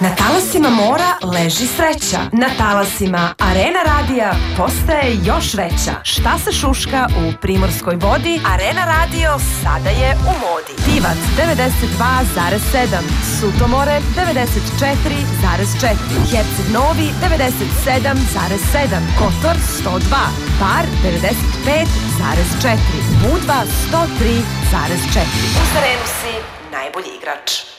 Na talasima mora leži sreća. Na talasima Arena radija postaje još veća. Šta se šuška u Primorskoj vodi? Arena radio sada je u modi. Divac 92,7, Sutomore 94,4, Herceg Novi 97,7, Kotor 102, Bar 95,4, Budva 103,4. Uz Arenu si najbolji igrač.